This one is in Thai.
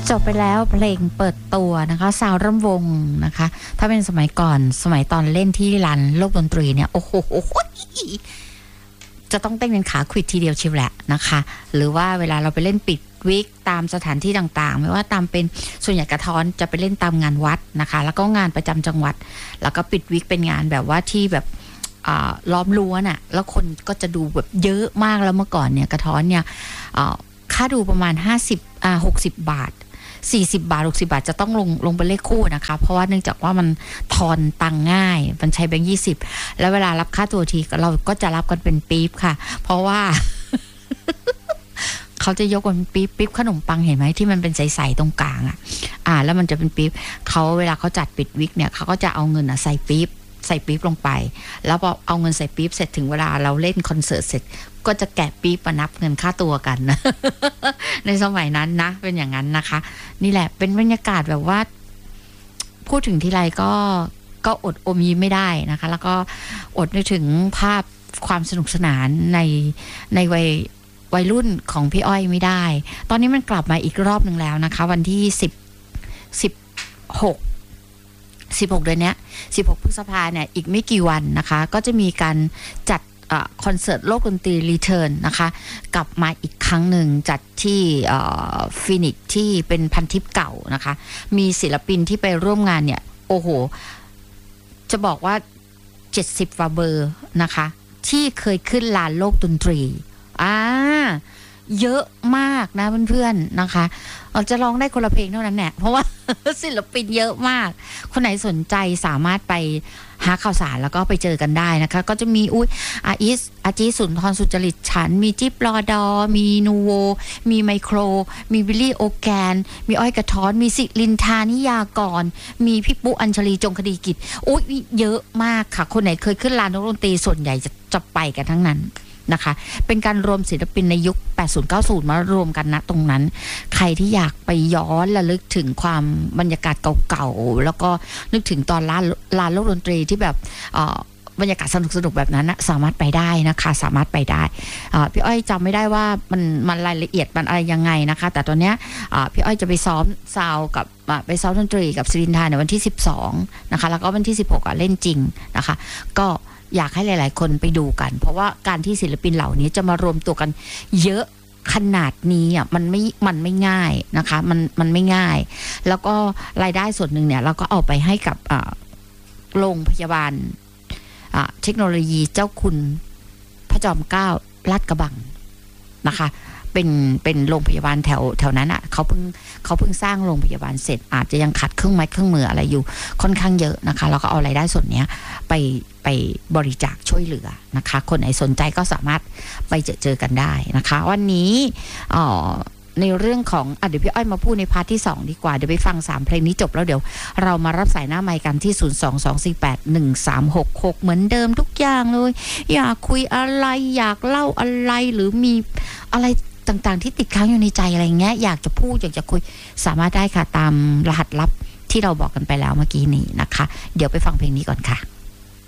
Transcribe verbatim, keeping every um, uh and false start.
จบไปแล้วเพลงเปิดตัวนะคะซาวรำวงนะคะถ้าเป็นสมัยก่อนสมัยตอนเล่นที่ลานโลกดนตรีเนี่ยโอ้โหจะต้องเต้นเป็นขาขวิดทีเดียวชิวแหละนะคะหรือว่าเวลาเราไปเล่นปิดวิกตามสถานที่ต่างๆไม่ว่าตามเป็นส่วนใหญ่กระท้อนจะไปเล่นตามงานวัดนะคะแล้วก็งานประจำจังหวัดแล้วก็ปิดวิกเป็นงานแบบว่าที่แบบล้อมรั้วน่ะแล้วคนก็จะดูแบบเยอะมากแล้วเมื่อก่อนเนี่ยกระท้อนเนี่ยค่าดูประมาณห้าสิบอ่าหกสิบบาทสี่สิบบาทหกสิบาทจะต้องลงลงเป็นเลขคู่นะคะเพราะว่าเนื่องจากว่ามันทอนตังง่ายมันใช้แบงค์ยี่สิบแล้วเวลารับค่าตัวทีเราก็จะรับกันเป็นปี๊บค่ะเพราะว่า เขาจะยกเป็นปี๊บปี๊บขนมปังเห็นไหมที่มันเป็นใสๆตรงกลางอ่ะอ่าแล้วมันจะเป็นปี๊บเขาเวลาเขาจัดปิดวิกเนี่ยเขาก็จะเอาเงินอ่ะใส่ปี๊บใส่ปี๊บลงไปแล้วพอเอาเงินใส่ปี๊บเสร็จถึงเวลาเราเล่นคอนเสิร์ตเสร็จก็จะแกะปี๊บมานับเงินค่าตัวกันนะ ในสมัยนั้นนะเป็นอย่างนั้นนะคะนี่แหละเป็นบรรยากาศแบบว่าพูดถึงทีไรก็ก็อดอมยิ้มไม่ได้นะคะแล้วก็อดนึกถึงภาพความสนุกสนานในในวัยวัยรุ่นของพี่อ้อยไม่ได้ตอนนี้มันกลับมาอีกรอบหนึ่งแล้วนะคะวันที่สิบ สิบหก สิบหกเดือนนี้สิบหกพฤษภาเนี่ยอีกไม่กี่วันนะคะก็จะมีการจัดคอนเสิร์ตโลกดนตรีรีเทิร์นนะคะกลับมาอีกครั้งหนึ่งจัดที่ฟินิกซ์ที่เป็นพันทิปเก่านะคะมีศิลปินที่ไปร่วมงานเนี่ยโอ้โหจะบอกว่าเจ็ดสิบกว่าเบอร์นะคะที่เคยขึ้นลานโลกดนตรีอ่าเยอะมากนะเพื่อนๆนะคะเราจะร้องได้คนละเพลงเท่านั้นแหละเพราะว่า ศิลปินเยอะมากคนไหนสนใจสามารถไปหาข่าวสารแล้วก็ไปเจอกันได้นะคะก็จะมีอุ้ยอาอิสอาจีสุนทรสุจริตฉันมีจิ๊บรอดอมีนูโวมีไมโครมีวิลลี่โอแกนมีอ้อยกระท้อนมีสิลินทานิยากรมีพี่ปุ๊อัญชลีจงคดีกิจอุ้ยเยอะมากค่ะคนไหนเคยขึ้นลานดนตรีส่วนใหญ่จะจะไปกันทั้งนั้นนะคะเป็นการรวมศิลปินในยุคแปดสิบ เก้าสิบมารวมกันณตรงนั้นใครที่อยากไปย้อนระลึกถึงความบรรยากาศเก่าๆแล้วก็นึกถึงตอนลานลานโลกดนตรีที่แบบบรรยากาศสนุกๆแบบนั้นนะสามารถไปได้นะคะสามารถไปได้พี่อ้อยจำไม่ได้ว่ามันมันรายละเอียดมันอะไรยังไงนะคะแต่ตอนเนี้ยพี่อ้อยจะไปซ้อมซาวกับไปซ้อมดนตรีกับศิรินทาในวันที่สิบสองนะคะแล้วก็วันที่สิบหกเล่นจริงนะคะก็อยากให้หลายๆคนไปดูกันเพราะว่าการที่ศิลปินเหล่านี้จะมารวมตัวกันเยอะขนาดนี้อ่ะมันไม่มันไม่ง่ายนะคะมันมันไม่ง่ายแล้วก็รายได้ส่วนหนึ่งเนี่ยเราก็เอาไปให้กับโรงพยาบาลเทคโนโลยีเจ้าคุณพระจอมเกล้าลาดกระบังนะคะเป็นเป็นโรงพยาบาลแถวแถวนั้นอ่ะเขาเพิ่งเขาเพิ่งสร้างโรงพยาบาลเสร็จอาจจะยังขาดเครื่องไม้เครื่องมืออะไรอยู่ค่อนข้างเยอะนะคะเราก็เอารายได้ส่วนนี้ไปไปบริจาคช่วยเหลือนะคะคนไหนสนใจก็สามารถไปเจอเจอกันได้นะคะวันนี้อ๋อในเรื่องของอ่ะเดี๋ยวพี่อ้อยมาพูดในพาร์ทที่สองดีกว่าเดี๋ยวไปฟังสามเพลงนี้จบแล้วเดี๋ยวเรามารับสายหน้าไมค์กันที่ศูนย์ สอง สอง สี่ แปด หนึ่ง สาม หก หกเหมือนเดิมทุกอย่างเลยอยากคุยอะไรอยากเล่าอะไรหรือมีอะไรต่างๆที่ติดค้างอยู่ในใจอะไรเงี้ยอยากจะพูดอยากจะคุยสามารถได้ค่ะตามรหัสลับที่เราบอกกันไปแล้วเมื่อกี้นี้นะคะเดี๋ยวไปฟังเพลงนี้ก่อนค่ะ